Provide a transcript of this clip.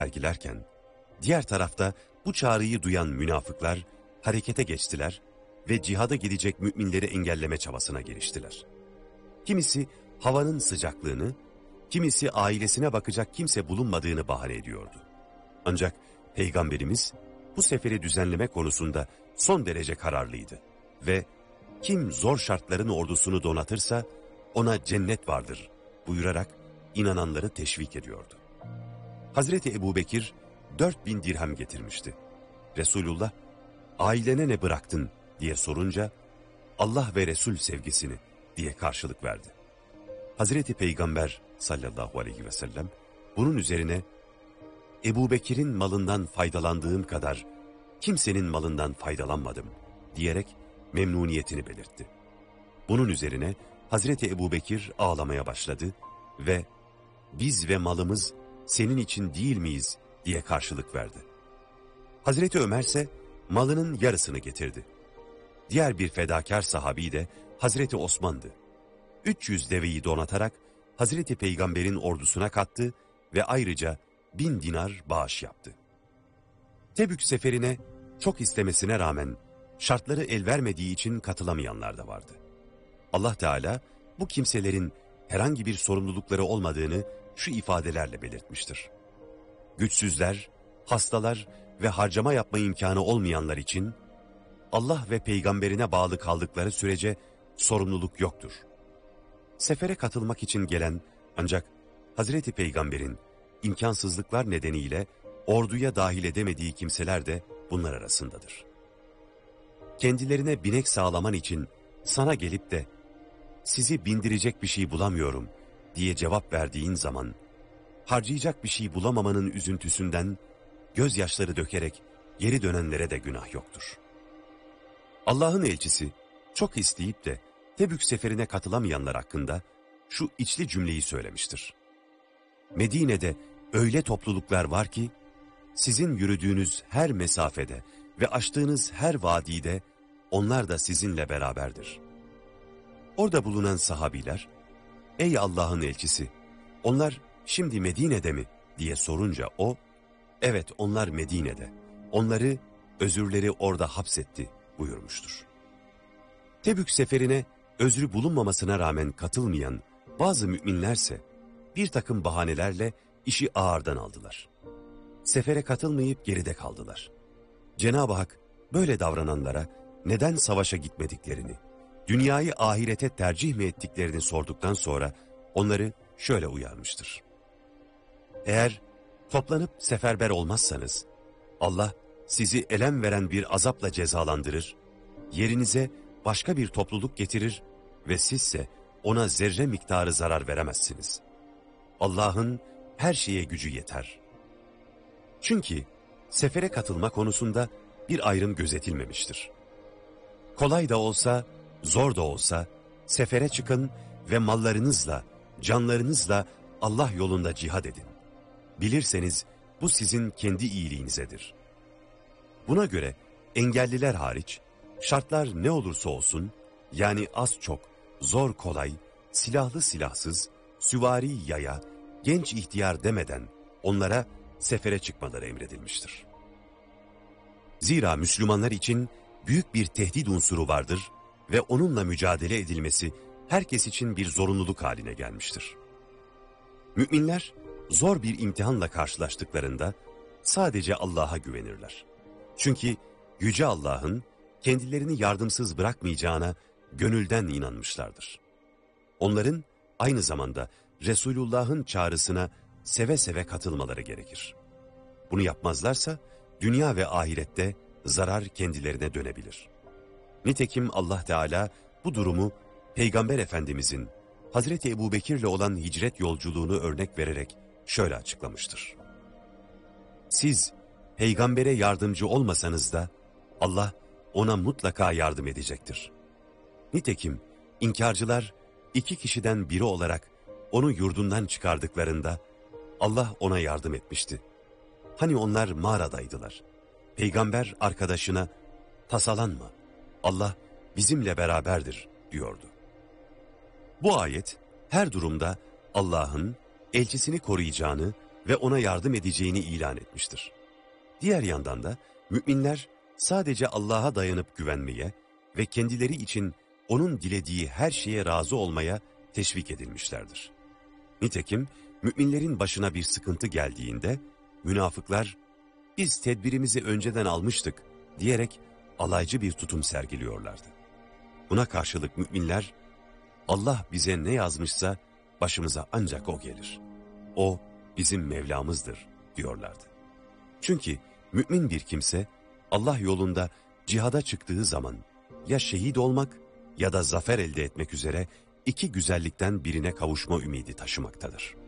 sergilerken, diğer tarafta bu çağrıyı duyan münafıklar harekete geçtiler ve cihada gidecek müminleri engelleme çabasına giriştiler. Kimisi havanın sıcaklığını, kimisi ailesine bakacak kimse bulunmadığını bahane ediyordu. Ancak Peygamberimiz bu seferi düzenleme konusunda son derece kararlıydı ve kim zor şartların ordusunu donatırsa ona cennet vardır buyurarak inananları teşvik ediyordu. Hazreti Ebubekir 4000 dirhem getirmişti. Resulullah, ailene ne bıraktın diye sorunca, Allah ve Resul sevgisini diye karşılık verdi. Hazreti Peygamber sallallahu aleyhi ve sellem bunun üzerine, Ebubekir'in malından faydalandığım kadar kimsenin malından faydalanmadım diyerek memnuniyetini belirtti. Bunun üzerine Hazreti Ebubekir ağlamaya başladı ve biz ve malımız senin için değil miyiz diye karşılık verdi. Hazreti Ömer ise malının yarısını getirdi. Diğer bir fedakar sahabi de Hazreti Osman'dı. 300 deveyi donatarak Hazreti Peygamber'in ordusuna kattı ve ayrıca 1000 dinar bağış yaptı. Tebük seferine çok istemesine rağmen şartları el vermediği için katılamayanlar da vardı. Allah Teala bu kimselerin herhangi bir sorumlulukları olmadığını şu ifadelerle belirtmiştir. Güçsüzler, hastalar ve harcama yapma imkanı olmayanlar için Allah ve peygamberine bağlı kaldıkları sürece sorumluluk yoktur. Sefere katılmak için gelen ancak Hazreti Peygamber'in imkansızlıklar nedeniyle orduya dahil edemediği kimseler de bunlar arasındadır. Kendilerine binek sağlaman için sana gelip de sizi bindirecek bir şey bulamıyorum diye cevap verdiğin zaman, harcayacak bir şey bulamamanın üzüntüsünden gözyaşları dökerek geri dönenlere de günah yoktur. Allah'ın elçisi çok isteyip de Tebük seferine katılamayanlar hakkında şu içli cümleyi söylemiştir. Medine'de öyle topluluklar var ki, sizin yürüdüğünüz her mesafede ve aştığınız her vadide onlar da sizinle beraberdir. Orada bulunan sahabiler, ey Allah'ın elçisi, onlar şimdi Medine'de mi diye sorunca o, evet onlar Medine'de, onları özürleri orada hapsetti buyurmuştur. Tebük seferine özrü bulunmamasına rağmen katılmayan bazı müminlerse bir takım bahanelerle işi ağırdan aldılar. Sefere katılmayıp geride kaldılar. Cenab-ı Hak böyle davrananlara neden savaşa gitmediklerini, dünyayı ahirete tercih mi ettiklerini sorduktan sonra onları şöyle uyarmıştır. Eğer toplanıp seferber olmazsanız Allah sizi elem veren bir azapla cezalandırır, yerinize başka bir topluluk getirir ve sizse ona zerre miktarı zarar veremezsiniz. Allah'ın her şeye gücü yeter. Çünkü sefere katılma konusunda bir ayrım gözetilmemiştir. Kolay da olsa, zor da olsa sefere çıkın ve mallarınızla, canlarınızla Allah yolunda cihad edin. Bilirseniz bu sizin kendi iyiliğinizedir. Buna göre engelliler hariç şartlar ne olursa olsun, yani az çok, zor kolay, silahlı silahsız, süvari yaya, genç ihtiyar demeden onlara sefere çıkmaları emredilmiştir. Zira Müslümanlar için büyük bir tehdit unsuru vardır ve onunla mücadele edilmesi herkes için bir zorunluluk haline gelmiştir. Müminler zor bir imtihanla karşılaştıklarında sadece Allah'a güvenirler. Çünkü Yüce Allah'ın kendilerini yardımsız bırakmayacağına gönülden inanmışlardır. Onların aynı zamanda Resulullah'ın çağrısına seve seve katılmaları gerekir. Bunu yapmazlarsa dünya ve ahirette zarar kendilerine dönebilir. Nitekim Allah Teala bu durumu Peygamber Efendimizin Hazreti Ebubekir'le olan hicret yolculuğunu örnek vererek şöyle açıklamıştır. Siz peygambere yardımcı olmasanız da Allah ona mutlaka yardım edecektir. Nitekim inkarcılar 2 kişiden biri olarak onu yurdundan çıkardıklarında Allah ona yardım etmişti. Hani onlar mağaradaydılar. Peygamber arkadaşına tasalanma, Allah bizimle beraberdir diyordu. Bu ayet her durumda Allah'ın elçisini koruyacağını ve ona yardım edeceğini ilan etmiştir. Diğer yandan da müminler sadece Allah'a dayanıp güvenmeye ve kendileri için onun dilediği her şeye razı olmaya teşvik edilmişlerdir. Nitekim müminlerin başına bir sıkıntı geldiğinde münafıklar biz tedbirimizi önceden almıştık diyerek alaycı bir tutum sergiliyorlardı. Buna karşılık müminler Allah bize ne yazmışsa başımıza ancak o gelir. O bizim Mevlamızdır diyorlardı. Çünkü mümin bir kimse Allah yolunda cihada çıktığı zaman ya şehit olmak ya da zafer elde etmek üzere iki güzellikten birine kavuşma ümidi taşımaktadır.